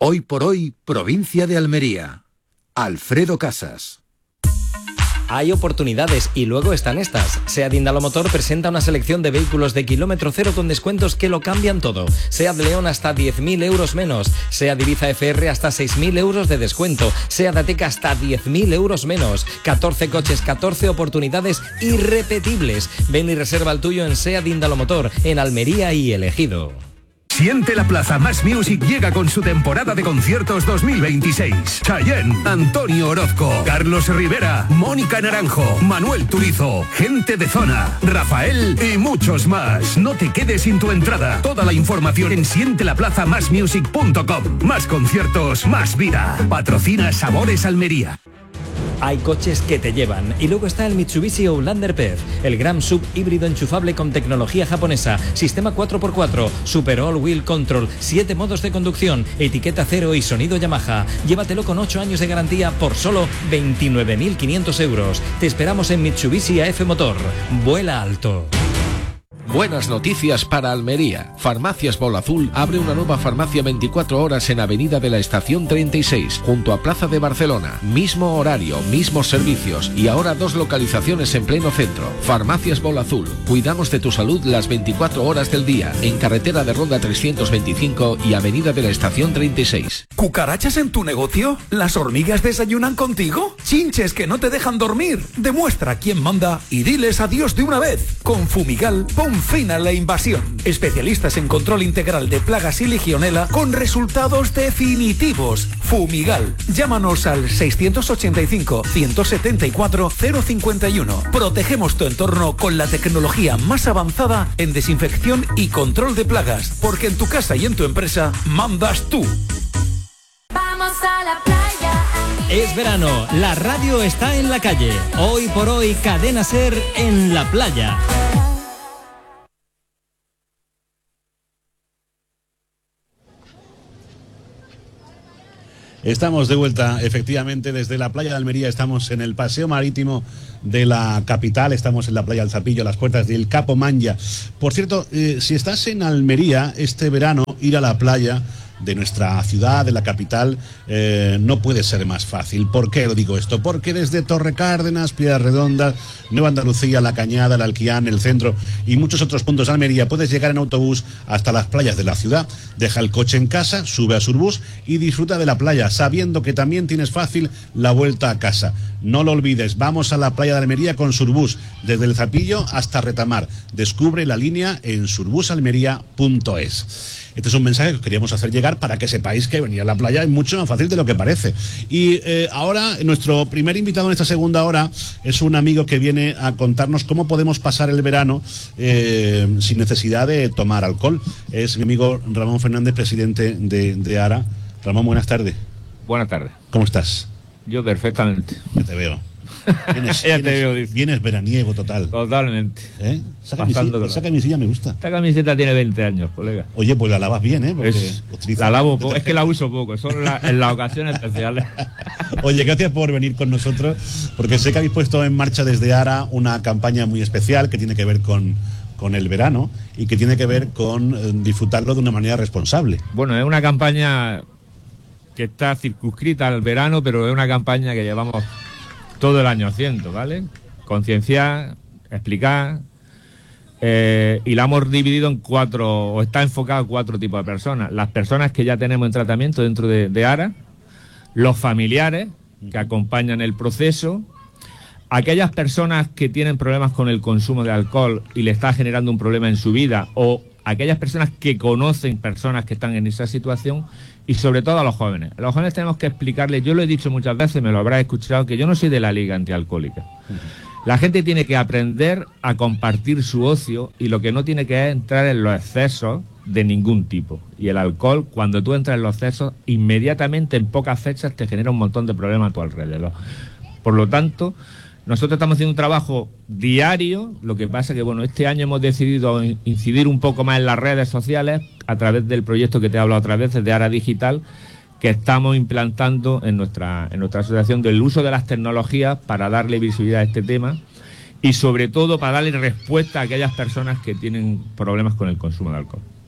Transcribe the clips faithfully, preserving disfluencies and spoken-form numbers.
Hoy por hoy, provincia de Almería. Alfredo Casas. Hay oportunidades y luego están estas. SEAT Indalomotor presenta una selección de vehículos de kilómetro cero con descuentos que lo cambian todo. SEAT León hasta diez mil euros menos. SEAT Ibiza F R hasta seis mil euros de descuento. SEAT Ateca hasta diez mil euros menos. catorce coches, catorce oportunidades irrepetibles. Ven y reserva el tuyo en SEAT Indalomotor, en Almería y El Ejido. Siente la Plaza Más Music llega con su temporada de conciertos dos mil veintiséis. Chayanne, Antonio Orozco, Carlos Rivera, Mónica Naranjo, Manuel Turizo, Gente de Zona, Rafael y muchos más. No te quedes sin tu entrada. Toda la información en siente la plaza más music punto com. Más conciertos, más vida. Patrocina Sabores Almería. Hay coches que te llevan. Y luego está el Mitsubishi Outlander P E V, el Gran Sub híbrido enchufable con tecnología japonesa, sistema cuatro por cuatro, Super All Wheel Control, siete modos de conducción, etiqueta cero y sonido Yamaha. Llévatelo con ocho años de garantía por solo veintinueve mil quinientos euros. Te esperamos en Mitsubishi A F Motor. Vuela alto. Buenas noticias para Almería. Farmacias Bola Azul abre una nueva farmacia veinticuatro horas en Avenida de la Estación treinta y seis, junto a Plaza de Barcelona. Mismo horario, mismos servicios y ahora dos localizaciones en pleno centro. Farmacias Bola Azul. Cuidamos de tu salud las veinticuatro horas del día, en carretera de Ronda trescientos veinticinco y Avenida de la Estación treinta y seis. ¿Cucarachas en tu negocio? ¿Las hormigas desayunan contigo? ¿Chinches que no te dejan dormir? Demuestra quién manda y diles adiós de una vez. Con Fumigal, pon fin a la invasión. Especialistas en control integral de plagas y legionela con resultados definitivos. Fumigal. Llámanos al seiscientos ochenta y cinco, ciento setenta y cuatro, cero cincuenta y uno. Protegemos tu entorno con la tecnología más avanzada en desinfección y control de plagas, porque en tu casa y en tu empresa mandas tú. Vamos a la playa. Es verano, la radio está en la calle. Hoy por hoy, Cadena Ser en la playa. Estamos de vuelta, efectivamente, desde la playa de Almería. Estamos en el paseo marítimo de la capital, estamos en la playa del Zapillo, a las puertas del Capo Manja. Por cierto, eh, si estás en Almería este verano, ir a la playa de nuestra ciudad, de la capital, eh, no puede ser más fácil. ¿Por qué lo digo esto? Porque desde Torre Cárdenas, Piedras Redondas, Nueva Andalucía, La Cañada, el Alquián, el centro y muchos otros puntos de Almería, puedes llegar en autobús hasta las playas de la ciudad. Deja el coche en casa, sube a Surbus y disfruta de la playa, sabiendo que también tienes fácil la vuelta a casa. No lo olvides, vamos a la playa de Almería con Surbus, desde el Zapillo hasta Retamar. Descubre la línea en surbusalmería punto es. Este es un mensaje que queríamos hacer llegar para que sepáis que venir a la playa es mucho más fácil de lo que parece. Y eh, ahora nuestro primer invitado en esta segunda hora es un amigo que viene a contarnos cómo podemos pasar el verano eh, sin necesidad de tomar alcohol. Es mi amigo Ramón Fernández, presidente de, de ARA. Ramón, buenas tardes. Buenas tardes. ¿Cómo estás? Yo perfectamente. Ya te veo. Vienes, ya te vienes, veo, dice. vienes veraniego total. Totalmente. ¿Eh? Esa, camiseta, esa camisilla me gusta. Esta camiseta tiene veinte años, colega. Oye, pues la lavas bien, ¿eh? Porque es, la lavo poco, es que la uso poco, solo la, en las ocasiones especiales. Oye, gracias por venir con nosotros, porque sé que habéis puesto en marcha desde ARA una campaña muy especial que tiene que ver con, con el verano y que tiene que ver con eh, disfrutarlo de una manera responsable. Bueno, es una campaña que está circunscrita al verano, pero es una campaña que llevamos todo el año haciendo, ¿vale? Concienciar, explicar, eh, y la hemos dividido en cuatro, o está enfocado en cuatro tipos de personas. Las personas que ya tenemos en tratamiento dentro de, de ARA, los familiares que acompañan el proceso, aquellas personas que tienen problemas con el consumo de alcohol y le está generando un problema en su vida, o aquellas personas que conocen personas que están en esa situación, y sobre todo a los jóvenes. A los jóvenes tenemos que explicarles, yo lo he dicho muchas veces, me lo habrás escuchado, que yo no soy de la Liga Antialcohólica. Uh-huh. La gente tiene que aprender a compartir su ocio y lo que no tiene que es entrar en los excesos de ningún tipo. Y el alcohol, cuando tú entras en los excesos, inmediatamente en pocas fechas te genera un montón de problemas a tu alrededor. Por lo tanto, nosotros estamos haciendo un trabajo diario, lo que pasa que, bueno, este año hemos decidido incidir un poco más en las redes sociales a través del proyecto que te he hablado otras veces de ARA Digital, que estamos implantando en nuestra, en nuestra asociación, del uso de las tecnologías para darle visibilidad a este tema y sobre todo para darle respuesta a aquellas personas que tienen problemas con el consumo de alcohol.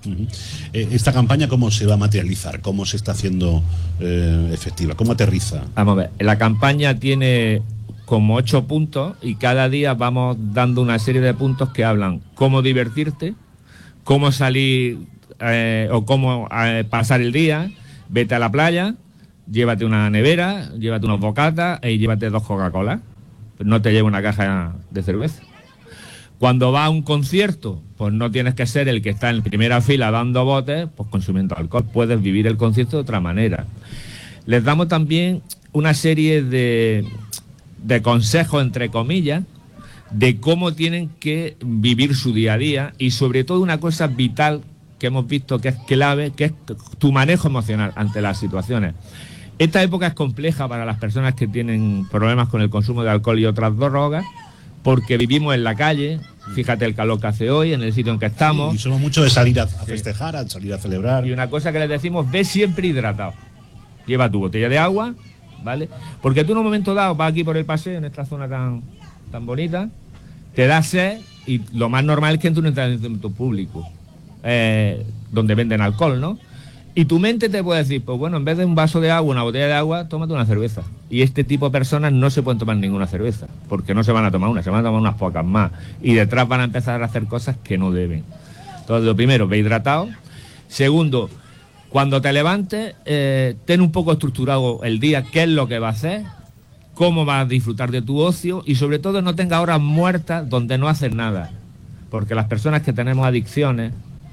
Uh-huh. Eh, ¿Esta campaña cómo se va a materializar? ¿Cómo se está haciendo eh, efectiva? ¿Cómo aterriza? Vamos a ver, la campaña tiene como ocho puntos y cada día vamos dando una serie de puntos que hablan cómo divertirte, cómo salir eh, o cómo eh, pasar el día, vete a la playa, llévate una nevera, llévate unos bocatas y llévate dos Coca-Cola. No te lleves una caja de cerveza. Cuando vas a un concierto, pues no tienes que ser el que está en primera fila dando botes, pues consumiendo alcohol. Puedes vivir el concierto de otra manera. Les damos también una serie de, de consejos, entre comillas, de cómo tienen que vivir su día a día y sobre todo una cosa vital que hemos visto que es clave, que es tu manejo emocional ante las situaciones. Esta época es compleja para las personas que tienen problemas con el consumo de alcohol y otras drogas, porque vivimos en la calle, fíjate el calor que hace hoy, en el sitio en que estamos. Sí, y somos mucho de salir a, a festejar, a salir a celebrar. Y una cosa que les decimos, ve siempre hidratado. Lleva tu botella de agua, ¿vale? Porque tú en un momento dado vas aquí por el paseo, en esta zona tan, tan bonita, te da sed y lo más normal es que tú no entres en un centro público, eh, donde venden alcohol, ¿no? Y tu mente te puede decir, pues bueno, en vez de un vaso de agua, una botella de agua, tómate una cerveza. Y este tipo de personas no se pueden tomar ninguna cerveza, porque no se van a tomar una, se van a tomar unas pocas más. Y detrás van a empezar a hacer cosas que no deben. Entonces, lo primero, ve hidratado. Segundo, cuando te levantes, eh, ten un poco estructurado el día, qué es lo que vas a hacer, cómo vas a disfrutar de tu ocio y sobre todo no tengas horas muertas donde no haces nada. Porque las personas que tenemos adicciones,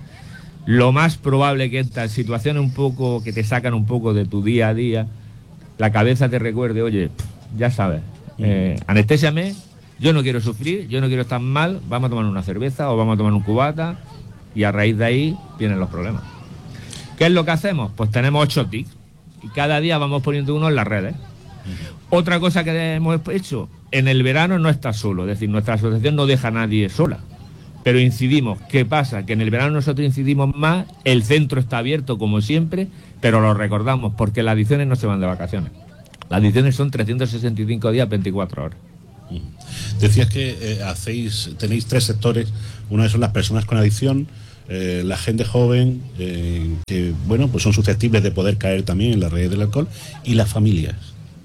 lo más probable que estas situaciones un poco que te sacan un poco de tu día a día, la cabeza te recuerde, oye, ya sabes, eh, anestésiame, yo no quiero sufrir, yo no quiero estar mal, vamos a tomar una cerveza o vamos a tomar un cubata y a raíz de ahí vienen los problemas. ¿Qué es lo que hacemos? Pues tenemos ocho tics y cada día vamos poniendo uno en las redes. Otra cosa que hemos hecho, en el verano no estás solo, es decir, nuestra asociación no deja a nadie sola. Pero incidimos, ¿qué pasa? Que en el verano nosotros incidimos más, el centro está abierto como siempre, pero lo recordamos, porque las adicciones no se van de vacaciones. Las adicciones son trescientos sesenta y cinco días, veinticuatro horas. Decías que eh, hacéis, tenéis tres sectores, uno de son las personas con adicción, eh, la gente joven, eh, que bueno, pues son susceptibles de poder caer también en las redes del alcohol, y las familias.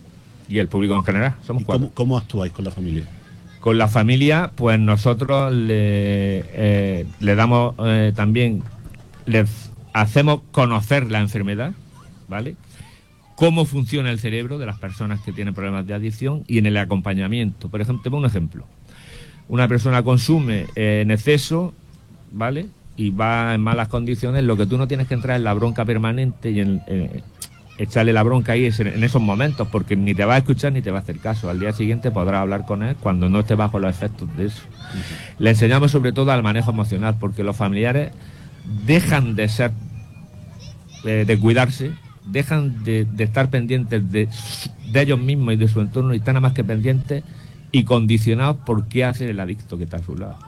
Y el público en general, somos cuatro. ¿Cómo, cómo actuáis con la familia? Con la familia, pues nosotros le, eh, le damos eh, también, les hacemos conocer la enfermedad, ¿vale? Cómo funciona el cerebro de las personas que tienen problemas de adicción y en el acompañamiento. Por ejemplo, te pongo un ejemplo. Una persona consume eh, en exceso, ¿vale? Y va en malas condiciones, lo que tú no tienes que entrar en la bronca permanente y en... Eh, echarle la bronca ahí en esos momentos, porque ni te va a escuchar ni te va a hacer caso. Al día siguiente podrás hablar con él cuando no esté bajo los efectos de eso. Uh-huh. Le enseñamos sobre todo al manejo emocional, porque los familiares dejan de ser, eh, de cuidarse, dejan de, de estar pendientes de, de ellos mismos y de su entorno, y están nada más que pendientes y condicionados por qué hace el adicto que está a su lado.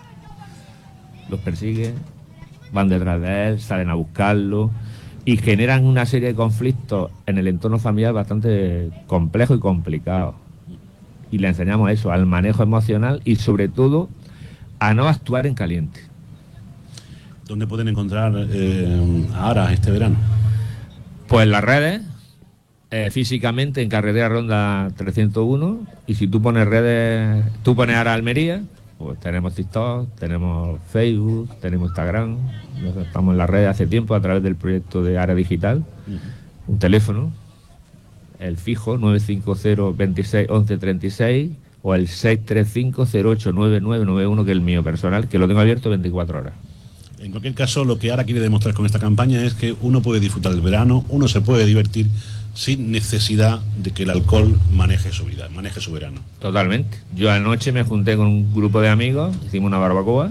Los persiguen, van detrás de él, salen a buscarlo, y generan una serie de conflictos en el entorno familiar bastante complejos y complicados. Y le enseñamos eso, al manejo emocional y sobre todo a no actuar en caliente. ¿Dónde pueden encontrar eh, a Ara este verano? Pues en las redes, eh, físicamente en Carretera Ronda trescientos uno, y si tú pones redes, tú pones Ara Almería, pues tenemos TikTok, tenemos Facebook, tenemos Instagram. Nosotros estamos en las redes hace tiempo a través del proyecto de Ara Digital. Uh-huh. Un teléfono, el fijo nueve cinco cero, veintiséis, once treinta y seis o el seis tres cinco, cero ocho nueve nueve nueve uno, que es el mío personal, que lo tengo abierto veinticuatro horas. En cualquier caso, lo que Ara quiere demostrar con esta campaña es que uno puede disfrutar del verano, uno se puede divertir sin necesidad de que el alcohol maneje su vida, maneje su verano. Totalmente. Yo anoche me junté con un grupo de amigos, hicimos una barbacoa,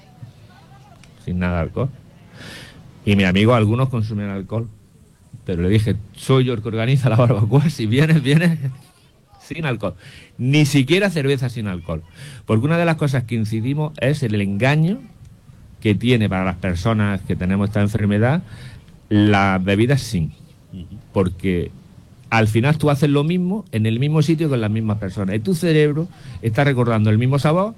sin nada de alcohol. Y mis amigos, algunos consumen alcohol. Pero le dije, soy yo el que organiza la barbacoa, si vienes, vienes sin alcohol. Ni siquiera cerveza sin alcohol. Porque una de las cosas que incidimos es el engaño que tiene para las personas que tenemos esta enfermedad las bebidas sin. Porque al final tú haces lo mismo en el mismo sitio con las mismas personas y tu cerebro está recordando el mismo sabor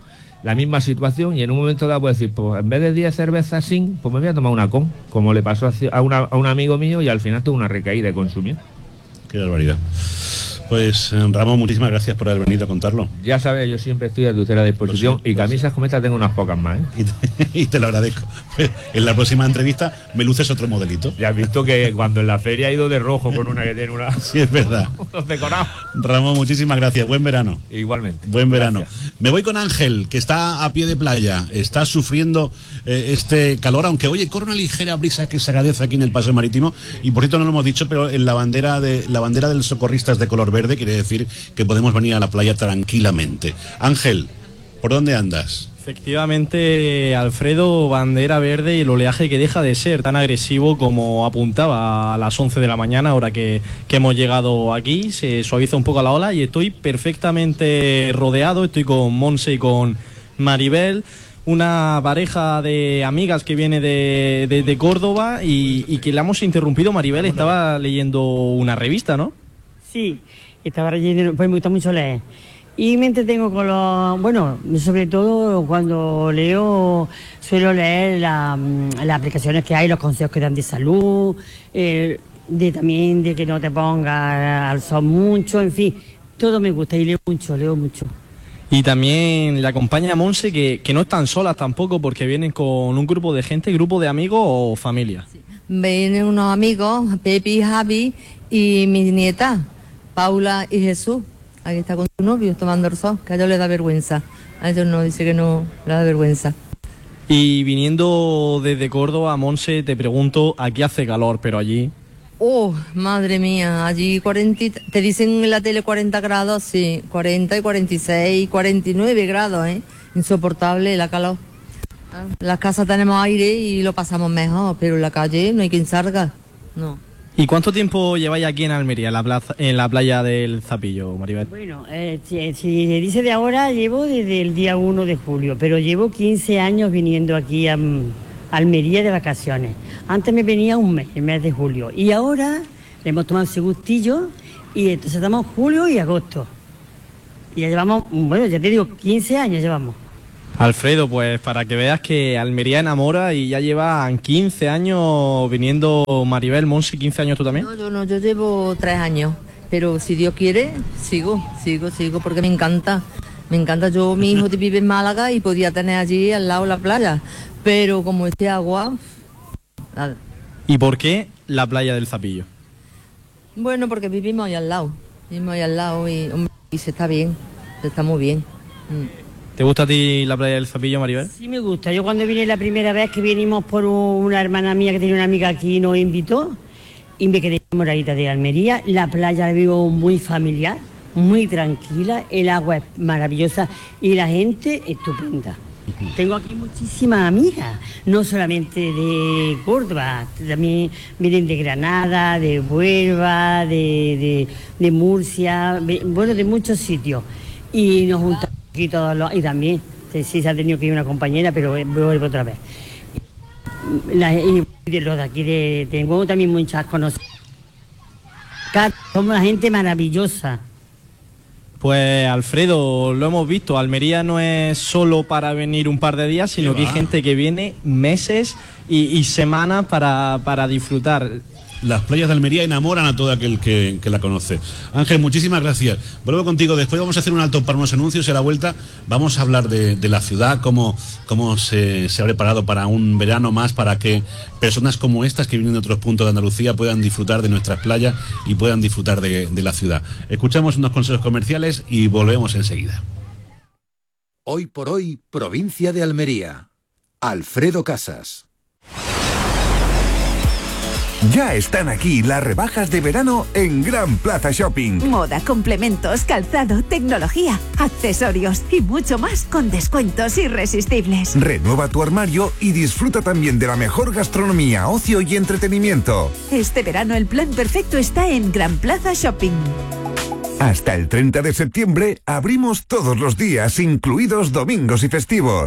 la misma situación y en un momento dado puedo decir, pues en vez de diez cervezas sin, pues me voy a tomar una con, como le pasó a, una, a un amigo mío y al final tuve una recaída y consumí. Qué barbaridad. Pues Ramón, muchísimas gracias por haber venido a contarlo. Ya sabes, yo siempre estoy a tu entera disposición y camisas como esta tengo unas pocas más, ¿eh? Y te, y te lo agradezco. Pues en la próxima entrevista me luces otro modelito. Ya has visto que cuando en la feria he ido de rojo con una que tiene una... Sí, es verdad. Unos decorados. Ramón, muchísimas gracias. Buen verano. Igualmente. Buen verano. Gracias. Me voy con Ángel, que está a pie de playa. Está sufriendo eh, este calor, aunque oye, corre una ligera brisa que se agradece aquí en el Paseo Marítimo. Y por cierto, no lo hemos dicho, pero en la bandera de la bandera del socorrista es de color verde, quiere decir que podemos venir a la playa tranquilamente. Ángel, ¿por dónde andas? Efectivamente, Alfredo, bandera verde y el oleaje que deja de ser tan agresivo como apuntaba a las once de la mañana, ahora que, que hemos llegado aquí. Se suaviza un poco la ola y estoy perfectamente rodeado. Estoy con Monse y con Maribel, una pareja de amigas que viene de, de, de Córdoba y, y que la hemos interrumpido. Maribel estaba leyendo una revista, ¿no? Sí, estaba leyendo, pues me gusta mucho leer. Y me entretengo con los, bueno, sobre todo cuando leo, suelo leer la, las aplicaciones que hay, los consejos que dan de salud, eh, de también de que no te pongas al sol mucho, en fin, todo me gusta y leo mucho, leo mucho. Y también le acompaña a Monse, que, que no están solas tampoco, porque vienen con un grupo de gente, grupo de amigos o familia. Sí. Vienen unos amigos, Pepi, Javi y mi nieta, Paula y Jesús. Ahí está con su novio tomando el sol, que a ellos les da vergüenza. A ellos no, dice que no le da vergüenza. Y viniendo desde Córdoba, Monse, te pregunto, aquí hace calor, pero allí... Oh, madre mía, allí cuarenta, te dicen en la tele cuarenta grados, sí, cuarenta y cuarenta y seis, cuarenta y nueve grados, ¿eh? Insoportable la calor. En las casas tenemos aire y lo pasamos mejor, pero en la calle no hay quien salga, no. ¿Y cuánto tiempo lleváis aquí en Almería, en la, plaza, en la playa del Zapillo, Maribel? Bueno, eh, si, si se dice de ahora, llevo desde el día uno de julio, pero llevo quince años viniendo aquí a, a Almería de vacaciones. Antes me venía un mes, el mes de julio, y ahora le hemos tomado ese gustillo y entonces estamos julio y agosto. Y ya llevamos, bueno, ya te digo, quince años llevamos. Alfredo, pues para que veas que Almería enamora y ya llevan quince años viniendo. Maribel, Monse, ¿quince años tú también? No, yo no, yo llevo tres años, pero si Dios quiere, sigo, sigo, sigo, porque me encanta, me encanta. Yo, mi hijo vive en Málaga y podía tener allí al lado la playa, pero como este agua... Nada. ¿Y por qué la playa del Zapillo? Bueno, porque vivimos ahí al lado, vivimos ahí al lado y, hombre, y se está bien, se está muy bien. Mm. ¿Te gusta a ti la playa del Zapillo, Maribel? Sí, me gusta. Yo cuando vine la primera vez que vinimos por una hermana mía que tenía una amiga aquí, nos invitó y me quedé enamoradita de Almería. La playa la vivo muy familiar, muy tranquila, el agua es maravillosa y la gente estupenda. Tengo aquí muchísimas amigas, no solamente de Córdoba, también vienen de Granada, de Huelva, de, de, de Murcia, bueno, de muchos sitios. Y nos juntamos aquí todos los... Y también, sí se ha tenido que ir una compañera, pero vuelvo otra vez. La, y de los de aquí, de, tengo también muchas conocidas. Somos una gente maravillosa. Pues Alfredo, lo hemos visto, Almería no es solo para venir un par de días, sino que hay gente que viene meses y, y semanas para, para disfrutar. Las playas de Almería enamoran a todo aquel que, que la conoce. Ángel, muchísimas gracias. Vuelvo contigo. Después vamos a hacer un alto para unos anuncios y a la vuelta vamos a hablar de, de la ciudad, cómo, cómo se, se ha preparado para un verano más, para que personas como estas que vienen de otros puntos de Andalucía puedan disfrutar de nuestras playas y puedan disfrutar de, de la ciudad. Escuchamos unos consejos comerciales y volvemos enseguida. Hoy por hoy, provincia de Almería. Alfredo Casas. Ya están aquí las rebajas de verano en Gran Plaza Shopping. Moda, complementos, calzado, tecnología, accesorios y mucho más con descuentos irresistibles. Renueva tu armario y disfruta también de la mejor gastronomía, ocio y entretenimiento. Este verano el plan perfecto está en Gran Plaza Shopping. Hasta el treinta de septiembre abrimos todos los días, incluidos domingos y festivos.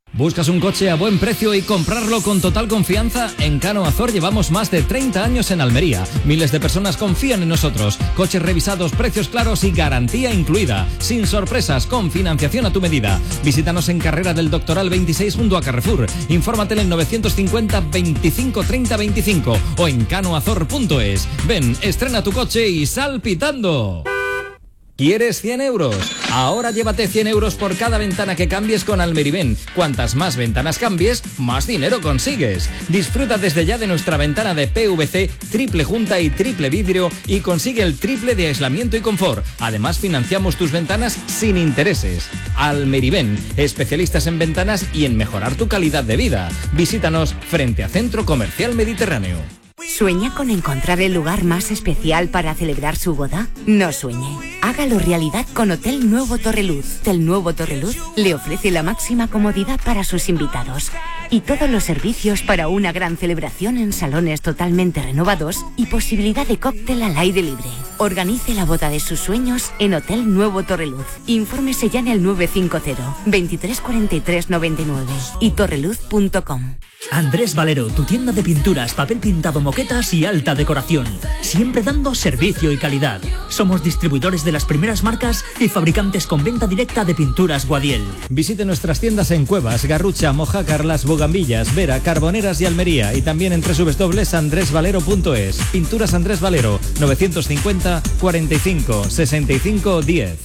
¿Buscas un coche a buen precio y comprarlo con total confianza? En Cano Azor llevamos más de treinta años en Almería. Miles de personas confían en nosotros. Coches revisados, precios claros y garantía incluida. Sin sorpresas, con financiación a tu medida. Visítanos en Carrera del Doctoral veintiséis junto a Carrefour. Infórmate en novecientos cincuenta veinticinco treinta veinticinco o en canoazor punto es. Ven, estrena tu coche y sal pitando. ¿Quieres cien euros? Ahora llévate cien euros por cada ventana que cambies con Almeriven. Cuantas más ventanas cambies, más dinero consigues. Disfruta desde ya de nuestra ventana de P V C, triple junta y triple vidrio y consigue el triple de aislamiento y confort. Además, financiamos tus ventanas sin intereses. Almeriven, especialistas en ventanas y en mejorar tu calidad de vida. Visítanos frente a Centro Comercial Mediterráneo. ¿Sueña con encontrar el lugar más especial para celebrar su boda? No sueñe. Hágalo realidad con Hotel Nuevo Torreluz. Hotel Nuevo Torreluz le ofrece la máxima comodidad para sus invitados y todos los servicios para una gran celebración en salones totalmente renovados y posibilidad de cóctel al aire libre. Organice la boda de sus sueños en Hotel Nuevo Torreluz. Infórmese ya en el nueve cinco cero, veintitrés cuarenta y tres noventa y nueve y torreluz punto com. Andrés Valero, tu tienda de pinturas, papel pintado, moquetas y alta decoración. Siempre dando servicio y calidad. Somos distribuidores de las primeras marcas y fabricantes con venta directa de pinturas Guadiel. Visite nuestras tiendas en Cuevas, Garrucha, Mojácar, Las Bogambillas, Vera, Carboneras y Almería y también en doble u doble u doble u punto andrés valero punto es. Pinturas Andrés Valero, novecientos cincuenta cuarenta y cinco sesenta y cinco diez.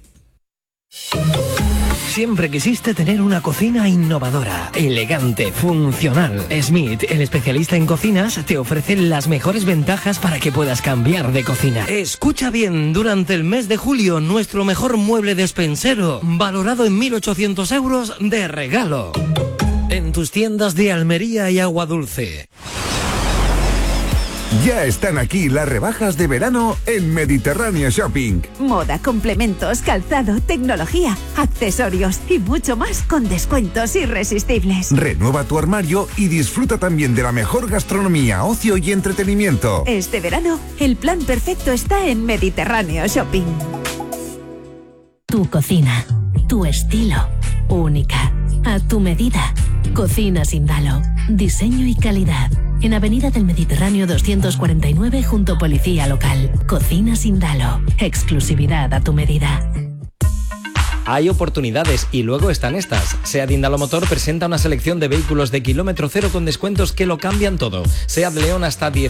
Siempre quisiste tener una cocina innovadora, elegante, funcional. Smith, el especialista en cocinas, te ofrece las mejores ventajas para que puedas cambiar de cocina. Escucha bien, durante el mes de julio, nuestro mejor mueble despensero, valorado en mil ochocientos euros de regalo. En tus tiendas de Almería y Agua Dulce. Ya están aquí las rebajas de verano en Mediterráneo Shopping. Moda, complementos, calzado, tecnología, accesorios y mucho más con descuentos irresistibles. Renueva tu armario y disfruta también de la mejor gastronomía, ocio y entretenimiento. Este verano, el plan perfecto está en Mediterráneo Shopping. Tu cocina, tu estilo, única, a tu medida. Cocina Sindalo, diseño y calidad. En Avenida del Mediterráneo doscientos cuarenta y nueve junto a Policía Local. Cocina Sindalo, exclusividad a tu medida. Hay oportunidades y luego están estas. SEAT Indalo Motor presenta una selección de vehículos de kilómetro cero con descuentos que lo cambian todo. SEAT León hasta diez